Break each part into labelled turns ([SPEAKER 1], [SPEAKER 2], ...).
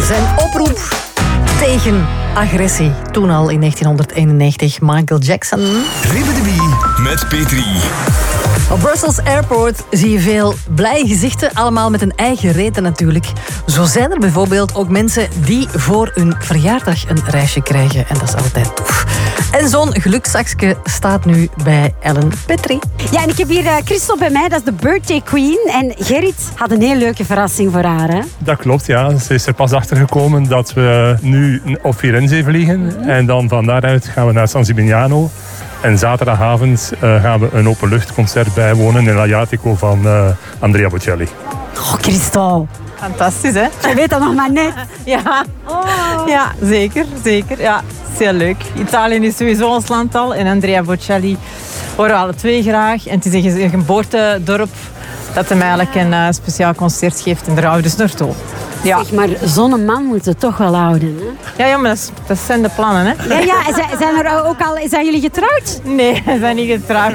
[SPEAKER 1] Zijn oproep tegen agressie. Toen al in 1991, Michael Jackson.
[SPEAKER 2] Ribbidi met Petri.
[SPEAKER 1] Op Brussels Airport zie je veel blije gezichten, allemaal met een eigen reden natuurlijk. Zo zijn er bijvoorbeeld ook mensen die voor hun verjaardag een reisje krijgen. En dat is altijd tof. En zo'n gelukzakje staat nu bij Ellen Petri.
[SPEAKER 3] Ja, en ik heb hier Christel bij mij, dat is de birthday queen. En Gerrit had een heel leuke verrassing voor haar, hè?
[SPEAKER 4] Dat klopt, ja. Ze is er pas achter gekomen dat we nu op Firenze vliegen. En dan van daaruit gaan we naar San Gimignano. En zaterdagavond gaan we een openluchtconcert bijwonen in l'Adriatico van Andrea Bocelli.
[SPEAKER 3] Oh, Christel.
[SPEAKER 5] Fantastisch, hè?
[SPEAKER 3] Je weet dat nog maar net.
[SPEAKER 5] Ja, ja zeker. Ja, het is heel leuk. Italië is sowieso ons land al. En Andrea Bocelli horen we alle twee graag. En het is een geboortedorp dat hem eigenlijk een speciaal concert geeft. En daar houden we dus naartoe. Ja.
[SPEAKER 3] Zeg maar, zo'n man moet het toch wel houden, hè?
[SPEAKER 5] Ja, maar dat zijn de plannen, hè?
[SPEAKER 3] Ja, zijn jullie getrouwd?
[SPEAKER 5] Nee, we zijn niet getrouwd.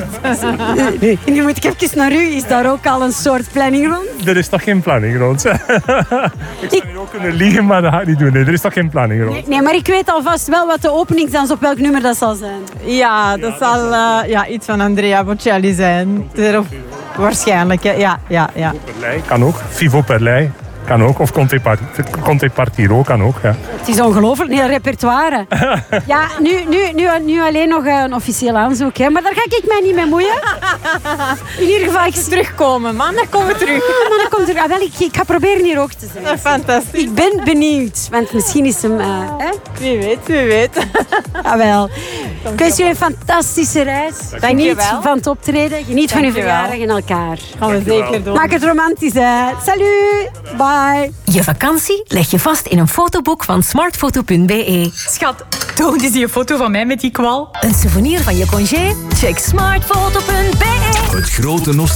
[SPEAKER 3] Nu moet ik even naar u. Is daar ook al een soort planning rond?
[SPEAKER 4] Er is toch geen planning rond. Ik zou hier ook kunnen liegen, maar dat ga ik niet doen. Nee, er is toch geen planning rond.
[SPEAKER 3] Nee, maar ik weet alvast wel wat de openingsdans op welk nummer dat zal zijn.
[SPEAKER 5] Ja, dat zal iets van Andrea Bocelli zijn. Waarschijnlijk, hè? Ja.
[SPEAKER 4] Perlei kan ook. Vivo Perlei kan ook. Of Conte Partiro kan ook. Ja.
[SPEAKER 3] Het is ongelooflijk, heel repertoire. Ja, nu alleen nog een officieel aanzoek. Hè. Maar daar ga ik mij niet mee moeien. In ieder geval, ik
[SPEAKER 5] terugkomen. Maandag komen we terug.
[SPEAKER 3] Maandag komt er. Wel, ik ga proberen hier ook te zijn.
[SPEAKER 5] Fantastisch.
[SPEAKER 3] Ik ben benieuwd. Want misschien is hem...
[SPEAKER 5] Wie weet.
[SPEAKER 3] Jawel. Ik wens jullie een fantastische reis. Geniet van het optreden. Geniet van uw verjaardag en elkaar.
[SPEAKER 5] Gaan we zeker doen.
[SPEAKER 3] Maak het romantisch, hè. Salut. Bye.
[SPEAKER 6] Je vakantie leg je vast in een fotoboek van smartfoto.be.
[SPEAKER 7] Schat, toon eens die foto van mij met die kwal.
[SPEAKER 6] Een souvenir van je congé? Check smartfoto.be.
[SPEAKER 2] Het grote